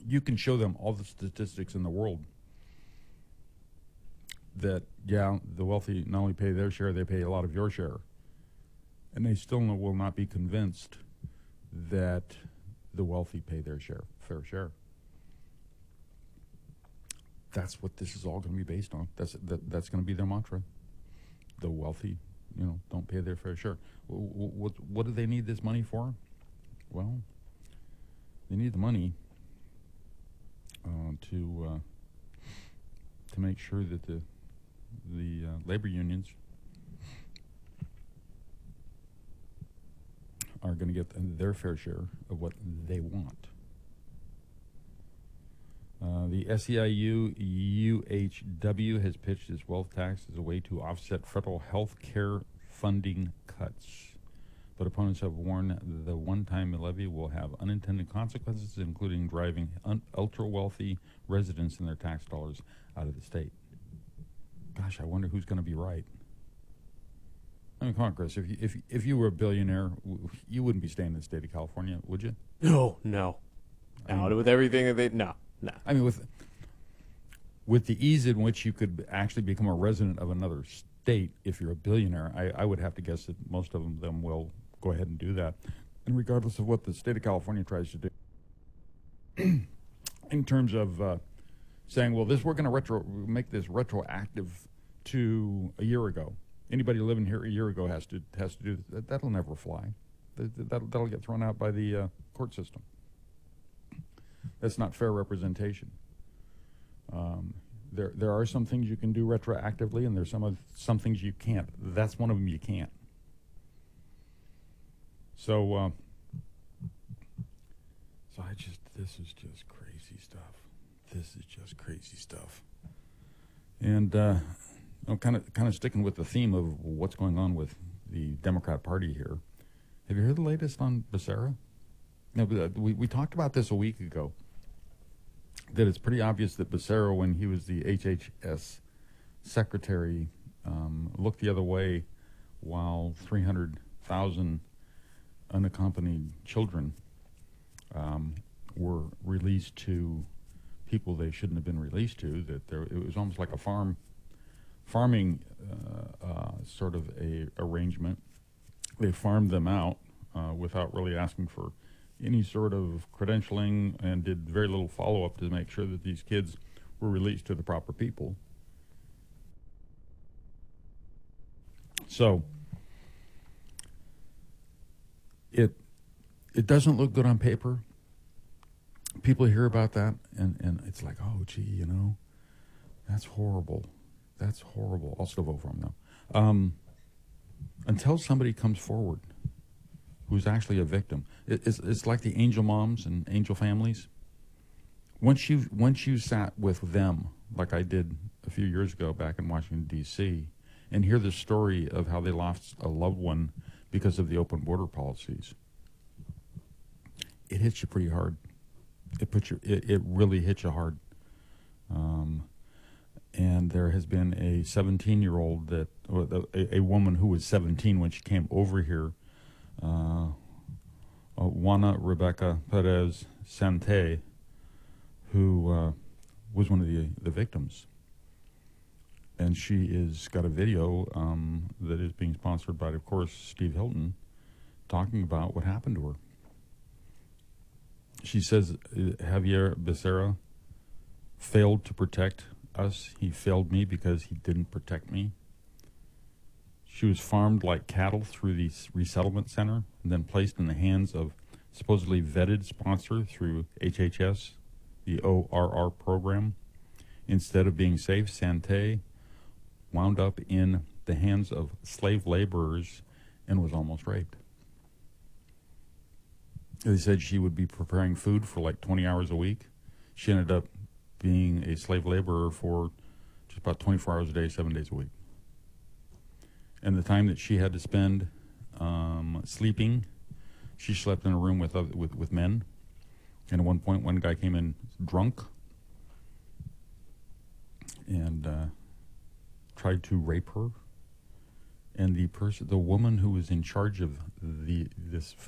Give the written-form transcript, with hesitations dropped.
you can show them all the statistics in the world that, yeah, the wealthy not only pay their share, they pay a lot of your share. And they still will not be convinced that the wealthy pay their fair share. That's what this is all going to be based on. That's going to be their mantra. The wealthy, don't pay their fair share. What do they need this money for? Well, they need the money to make sure that the labor unions are going to get their fair share of what they want. The SEIU UHW has pitched its wealth tax as a way to offset federal health care funding cuts. But opponents have warned the one-time levy will have unintended consequences, including driving ultra-wealthy residents and their tax dollars out of the state. Gosh, I wonder who's going to be right. I mean, come on, Chris. If you were a billionaire, you wouldn't be staying in the state of California, would you? No. With everything that no. I mean, with the ease in which you could actually become a resident of another state, if you're a billionaire, I would have to guess that most of them will go ahead and do that. And regardless of what the state of California tries to do, in terms of saying, well, we're going to make this retroactive to a year ago. Anybody living here a year ago has to do that. That'll never fly. That'll get thrown out by the court system. That's not fair representation. There are some things you can do retroactively, and there's some things you can't. That's one of them you can't. So this is just crazy stuff. This is just crazy stuff. And I'm kind of sticking with the theme of what's going on with the Democrat Party here. Have you heard the latest on Becerra? No, we talked about this a week ago, that it's pretty obvious that Becerra, when he was the HHS secretary, looked the other way while 300,000 unaccompanied children were released to people they shouldn't have been released to. It was almost like a farming sort of a arrangement. They farmed them out without really asking for any sort of credentialing, and did very little follow-up to make sure that these kids were released to the proper people. So it doesn't look good on paper. People hear about that, and it's like, oh, gee, that's horrible. That's horrible. I'll still vote for him, though. Until somebody comes forward who's actually a victim. It's like the angel moms and angel families. Once you sat with them, like I did a few years ago back in Washington, D.C., and hear the story of how they lost a loved one because of the open border policies, it hits you pretty hard. It really hits you hard. And there has been a 17-year-old a woman who was 17 when she came over here, Juana Rebecca Perez Sante, who was one of the victims. And she is got a video that is being sponsored by, of course, Steve Hilton, talking about what happened to her. She says Javier Becerra failed to protect us. He failed me because he didn't protect me. She was farmed like cattle through the resettlement center and then placed in the hands of supposedly vetted sponsor through HHS, the ORR program. Instead of being safe, Sante wound up in the hands of slave laborers and was almost raped. They said she would be preparing food for like 20 hours a week. She ended up being a slave laborer for just about 24 hours a day, 7 days a week. And the time that she had to spend sleeping, she slept in a room with men. And at one point, one guy came in drunk and tried to rape her. And the woman who was in charge of this